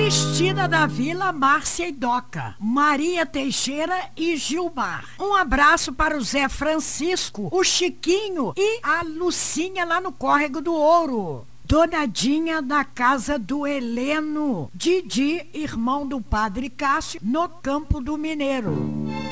Cristina da Vila, Márcia e Doca, Maria Teixeira e Gilmar. Um abraço para o Zé Francisco, o Chiquinho e a Lucinha lá no Córrego do Ouro. Donadinha da casa do Heleno, Didi, irmão do Padre Cássio, no Campo do Mineiro.